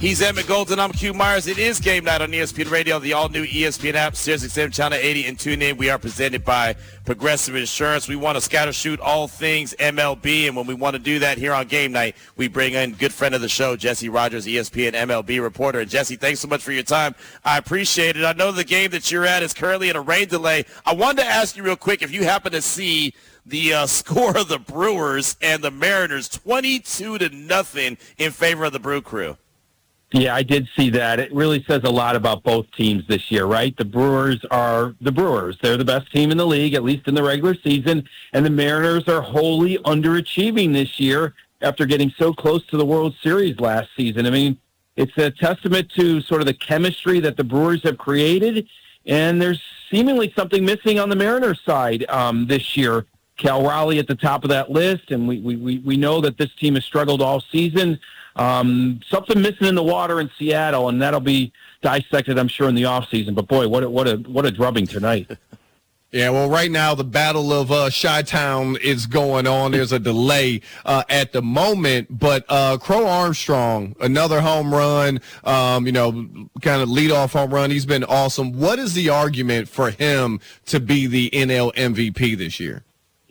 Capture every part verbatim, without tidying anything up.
He's Emmett Golden. I'm Q Myers. It is game night on E S P N Radio, the all-new E S P N app, Sirius X M Channel eighty, and tune in. We are presented by Progressive Insurance. We want to scatter shoot all things M L B, and when we want to do that here on game night, we bring in good friend of the show, Jesse Rogers, E S P N M L B reporter. And Jesse, thanks so much for your time. I appreciate it. I know the game that you're at is currently in a rain delay. I wanted to ask you real quick if you happen to see the uh, score of the Brewers and the Mariners, twenty-two to nothing in favor of the Brew Crew. Yeah, I did see that. It really says a lot about both teams this year, right? The Brewers are the Brewers. They're the best team in the league, at least in the regular season, and the Mariners are wholly underachieving this year after getting so close to the World Series last season. I mean, it's a testament to sort of the chemistry that the Brewers have created, and there's seemingly something missing on the Mariners side um, this year. Cal Raleigh at the top of that list, and we, we, we know that this team has struggled all season. Um, something missing in the water in Seattle, and that'll be dissected, I'm sure, in the offseason. But, boy, what a, what a, what a drubbing tonight. Yeah, well, right now the Battle of uh, Chi-Town is going on. There's a delay uh, at the moment, but uh, Crow Armstrong, another home run, um, you know, kind of leadoff home run. He's been awesome. What is the argument for him to be the N L M V P this year?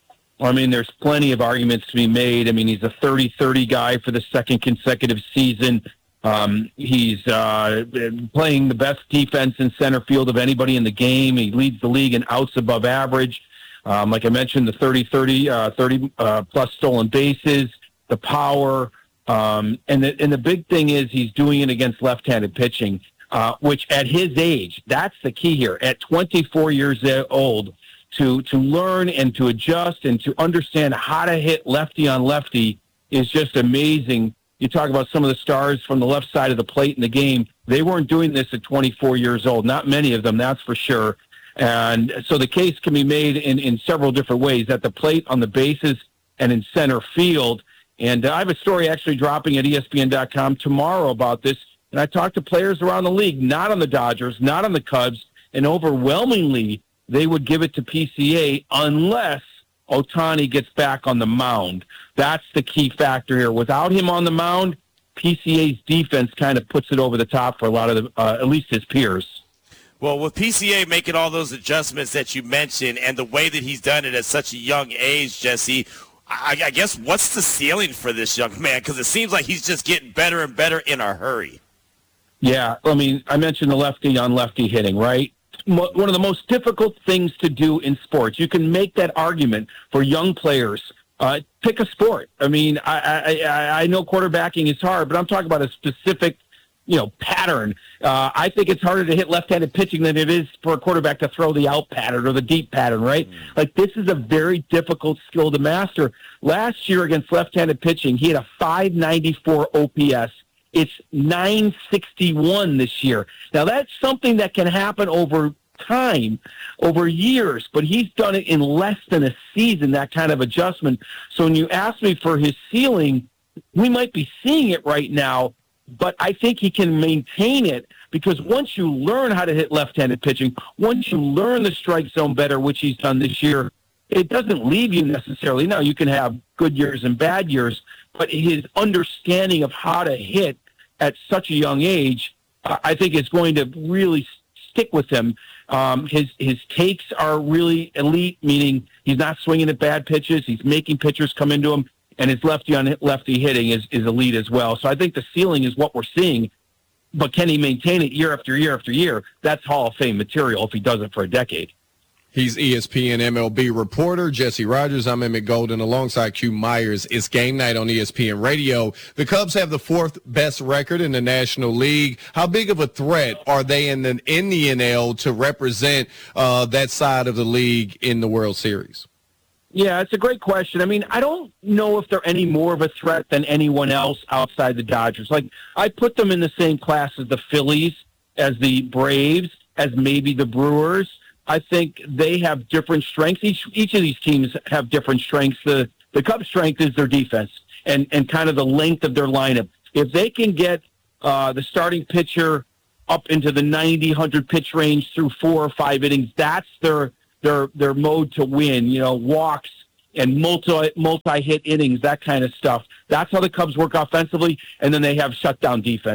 I mean, there's plenty of arguments to be made. I mean, he's a thirty thirty guy for the second consecutive season. Um, he's uh, playing the best defense in center field of anybody in the game. He leads the league in outs above average. Um, like I mentioned, the thirty thirty, uh, thirty uh, plus stolen bases, the power. Um, and, the, and the big thing is he's doing it against left-handed pitching, uh, which at his age, that's the key here. At twenty-four years old, to to learn and to adjust and to understand how to hit lefty on lefty is just amazing. You talk about some of the stars from the left side of the plate in the game. They weren't doing this at twenty-four years old. Not many of them, that's for sure. And so the case can be made in, in several different ways, at the plate, on the bases, and in center field. And I have a story actually dropping at E S P N dot com tomorrow about this. And I talked to players around the league, not on the Dodgers, not on the Cubs, and overwhelmingly they would give it to P C A unless Ohtani gets back on the mound. That's the key factor here. Without him on the mound, P C A's defense kind of puts it over the top for a lot of the, uh, at least his peers. Well, with P C A making all those adjustments that you mentioned and the way that he's done it at such a young age, Jesse, I, I guess what's the ceiling for this young man? Because it seems like he's just getting better and better in a hurry. Yeah, I mean, I mentioned the lefty on lefty hitting, right? One of the most difficult things to do in sports. You can make that argument for young players. Uh, pick a sport. I mean, I, I I know quarterbacking is hard, but I'm talking about a specific, you know, pattern. Uh, I think it's harder to hit left-handed pitching than it is for a quarterback to throw the out pattern or the deep pattern, right? Mm. Like, this is a very difficult skill to master. Last year against left-handed pitching, he had a five ninety-four O P S. It's nine sixty-one this year. Now, that's something that can happen over time, over years, but he's done it in less than a season, that kind of adjustment. So when you ask me for his ceiling, we might be seeing it right now, but I think he can maintain it, because once you learn how to hit left-handed pitching, once you learn the strike zone better, which he's done this year, it doesn't leave you necessarily. Now, you can have good years and bad years, but his understanding of how to hit at such a young age, uh, I think is going to really stick with him. Um, his his takes are really elite, meaning he's not swinging at bad pitches. He's making pitchers come into him, and his lefty on lefty hitting is, is elite as well. So I think the ceiling is what we're seeing, but can he maintain it year after year after year? That's Hall of Fame material if he does it for a decade. He's E S P N M L B reporter Jesse Rogers. I'm Emmett Golden alongside Q Myers. It's game night on E S P N Radio. The Cubs have the fourth best record in the National League. How big of a threat are they in the, in the N L to represent uh, that side of the league in the World Series? Yeah, it's a great question. I mean, I don't know if they're any more of a threat than anyone else outside the Dodgers. Like, I put them in the same class as the Phillies, as the Braves, as maybe the Brewers. I think they have different strengths. Each each of these teams have different strengths. The the Cubs' strength is their defense and, and kind of the length of their lineup. If they can get uh, the starting pitcher up into the ninety, one hundred pitch range through four or five innings, that's their their their mode to win. You know, walks and multi multi hit innings, that kind of stuff. That's how the Cubs work offensively, and then they have shutdown defense.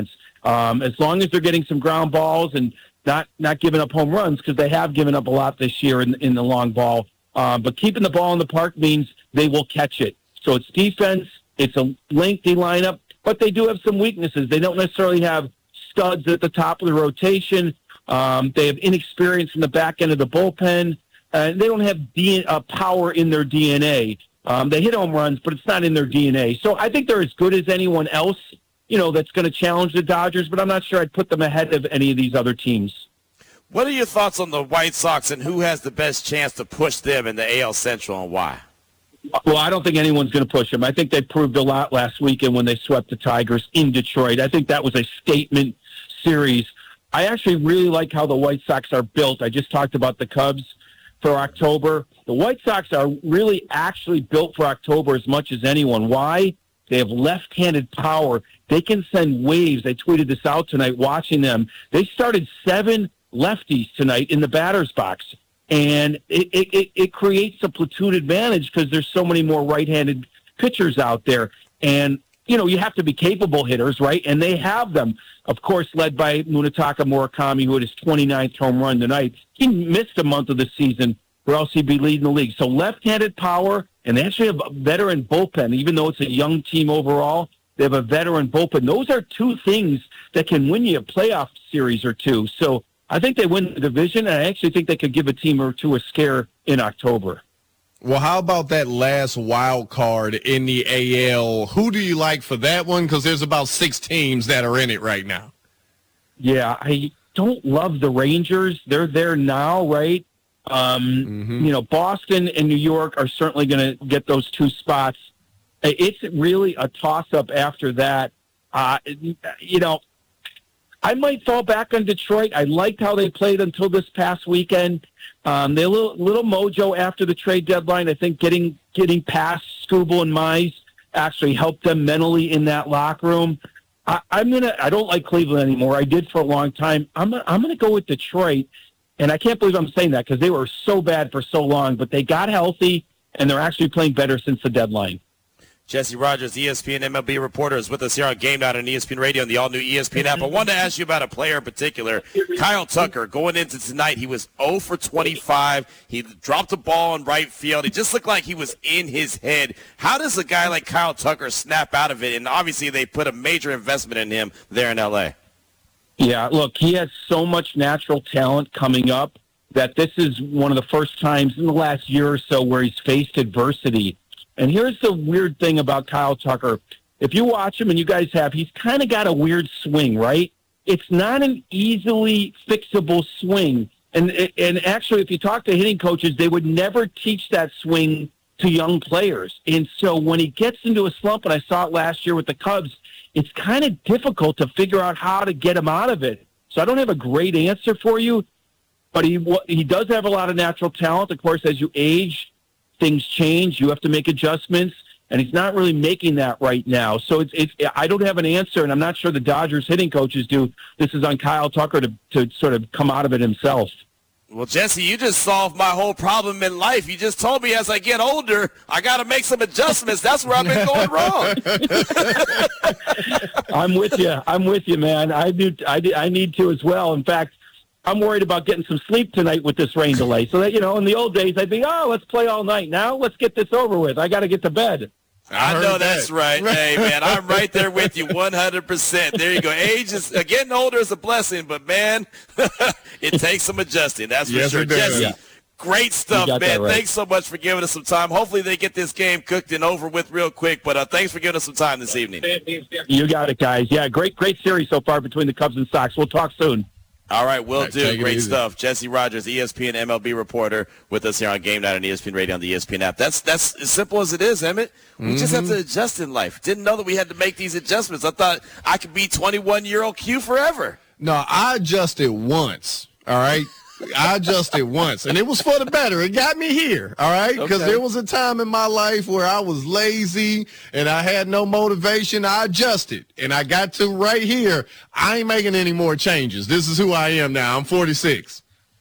Um, as long as they're getting some ground balls and not not giving up home runs, because they have given up a lot this year in, in the long ball. Um, but keeping the ball in the park means they will catch it. So it's defense. It's a lengthy lineup, but they do have some weaknesses. They don't necessarily have studs at the top of the rotation. Um, they have inexperience in the back end of the bullpen. Uh, they don't have D- uh, power in their D N A. Um, they hit home runs, but it's not in their D N A. So I think they're as good as anyone else, you know, that's going to challenge the Dodgers, but I'm not sure I'd put them ahead of any of these other teams. What are your thoughts on the White Sox and who has the best chance to push them in the A L Central and why? Well, I don't think anyone's going to push them. I think they proved a lot last weekend when they swept the Tigers in Detroit. I think that was a statement series. I actually really like how the White Sox are built. I just talked about the Cubs for October. The White Sox are really actually built for October as much as anyone. Why? They have left-handed power. They can send waves. I tweeted this out tonight watching them. They started seven lefties tonight in the batter's box. And it, it, it creates a platoon advantage because there's so many more right-handed pitchers out there. And, you know, you have to be capable hitters, right? And they have them, of course, led by Munetaka Murakami, who had his twenty-ninth home run tonight. He missed a month of the season, or else he'd be leading the league. So left-handed power, and they actually have a veteran bullpen. Even though it's a young team overall, they have a veteran bullpen. Those are two things that can win you a playoff series or two. So I think they win the division, and I actually think they could give a team or two a scare in October. Well, how about that last wild card in the A L? Who do you like for that one? Because there's about six teams that are in it right now. Yeah, I don't love the Rangers. They're there now, right? Um, mm-hmm. You know, Boston and New York are certainly going to get those two spots. It's really a toss-up after that. Uh, you know, I might fall back on Detroit. I liked how they played until this past weekend. Um, they little little mojo after the trade deadline. I think getting getting past Skubal and Mize actually helped them mentally in that locker room. I, I'm gonna. I don't like Cleveland anymore. I did for a long time. I'm I'm gonna go with Detroit, and I can't believe I'm saying that because they were so bad for so long. But they got healthy, and they're actually playing better since the deadline. Jesse Rogers, E S P N M L B reporter, is with us here on Game Night on E S P N Radio and the all-new E S P N app. I wanted to ask you about a player in particular, Kyle Tucker. Going into tonight, he was oh for twenty-five. He dropped a ball in right field. It just looked like he was in his head. How does a guy like Kyle Tucker snap out of it? And obviously they put a major investment in him there in L A. Yeah, look, he has so much natural talent coming up that this is one of the first times in the last year or so where he's faced adversity. And here's the weird thing about Kyle Tucker. If you watch him, and you guys have, he's kind of got a weird swing, right? It's not an easily fixable swing. And and actually, if you talk to hitting coaches, they would never teach that swing to young players. And so when he gets into a slump, and I saw it last year with the Cubs, it's kind of difficult to figure out how to get him out of it. So I don't have a great answer for you, but he he does have a lot of natural talent. Of course, as you age, things change. You have to make adjustments, and he's not really making that right now. So it's, it's I don't have an answer, and I'm not sure the Dodgers hitting coaches do. This is on Kyle Tucker to, to sort of come out of it himself. Well, Jesse, you just solved my whole problem in life. You just told me as I get older, I got to make some adjustments. That's where I've been going wrong. I'm with you. I'm with you, man. I do. I, do, I need to as well. In fact, I'm worried about getting some sleep tonight with this rain delay. So that, you know, in the old days, I'd be, oh, let's play all night. Now let's get this over with. I got to get to bed. I, I know that. That's right. Hey, man, I'm right there with you one hundred percent. There you go. Age is, uh, getting older is a blessing, but, man, it takes some adjusting. That's for yes, sure. Jesse, yeah. Great stuff, man. Right. Thanks so much for giving us some time. Hopefully they get this game cooked and over with real quick, but uh, thanks for giving us some time this evening. You got it, guys. Yeah, great, great series so far between the Cubs and Sox. We'll talk soon. All right, we'll right, do. Great stuff. Jesse Rogers, E S P N M L B reporter, with us here on Game Night on E S P N Radio on the E S P N app. That's that's as simple as it is, Emmett. We mm-hmm. just have to adjust in life. Didn't know that we had to make these adjustments. I thought I could be twenty-one-year-old Q forever. No, I adjusted once, all right? I adjusted once, and it was for the better. It got me here, all right? Because okay. there was a time in my life where I was lazy and I had no motivation. I adjusted, and I got to right here. I ain't making any more changes. This is who I am now. I'm forty-six.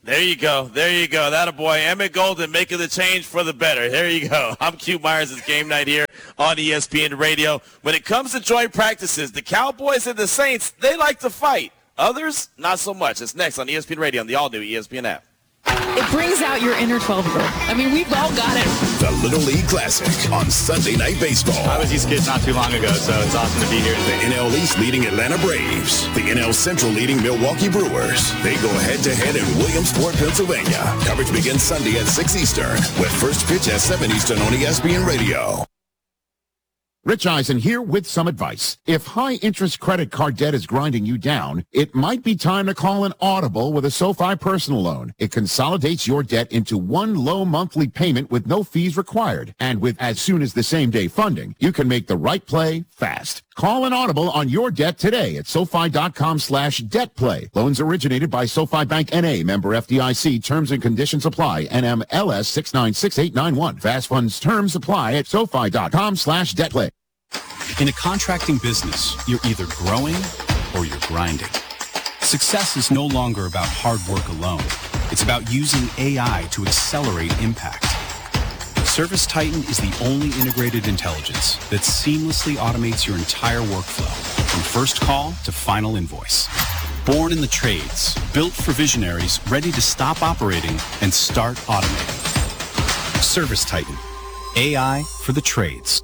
There you go. There you go. That a boy. Emmett Golden making the change for the better. There you go. I'm Q Myers. It's game night here on E S P N Radio. When it comes to joint practices, the Cowboys and the Saints, they like to fight. Others, not so much. It's next on E S P N Radio on the all-new E S P N app. It brings out your inner twelve-year-old. I mean, we've all got it. The Little League Classic on Sunday Night Baseball. I was these kids not too long ago, so it's awesome to be here. The N L East leading Atlanta Braves. The N L Central leading Milwaukee Brewers. They go head-to-head in Williamsport, Pennsylvania. Coverage begins Sunday at six Eastern, with first pitch at seven Eastern on E S P N Radio. Rich Eisen here with some advice. If high-interest credit card debt is grinding you down, it might be time to call an Audible with a SoFi personal loan. It consolidates your debt into one low monthly payment with no fees required. And with as soon as the same-day funding, you can make the right play fast. Call an Audible on your debt today at SoFi.com slash debt play. Loans originated by SoFi Bank N A, member F D I C. Terms and conditions apply. N M L S six nine six eight nine one. Fast funds terms apply at SoFi.com slash debt play. In a contracting business, you're either growing or you're grinding. Success is no longer about hard work alone. It's about using A I to accelerate impact. ServiceTitan is the only integrated intelligence that seamlessly automates your entire workflow, from first call to final invoice. Born in the trades, built for visionaries ready to stop operating and start automating. ServiceTitan, A I for the trades.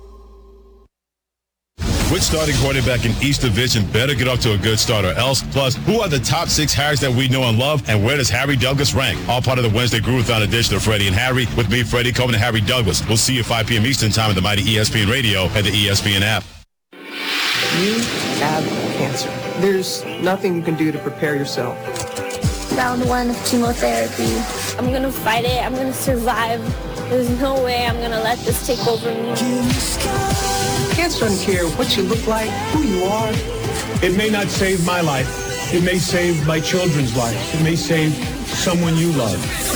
Which starting quarterback in each division better get off to a good start or else? Plus, who are the top six Harrys that we know and love, and where does Harry Douglas rank? All part of the Wednesday Groovathon edition of Freddie and Harry with me, Freddie Coleman and Harry Douglas. We'll see you at five p.m. Eastern time at the mighty E S P N Radio and the E S P N app. You have cancer. There's nothing you can do to prepare yourself. Round one of chemotherapy. I'm going to fight it. I'm going to survive. There's no way I'm going to let this take over me. Cancer doesn't care what you look like, who you are. It may not save my life. It may save my children's lives. It may save someone you love.